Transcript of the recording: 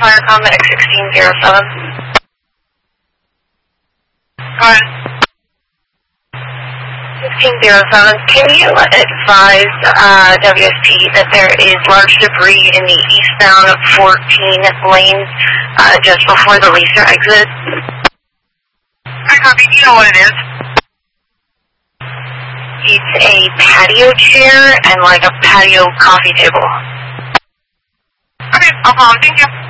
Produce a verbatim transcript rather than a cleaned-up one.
Firecom X sixteen zero seven. Go ahead. sixteen zero seven, can you advise uh, W S P that there is large debris in the eastbound fourteen lanes uh, just before the Lisa exit? I copy. Do you know what it is? It's a patio chair and like a patio coffee table. Okay, I'll call him. Thank you.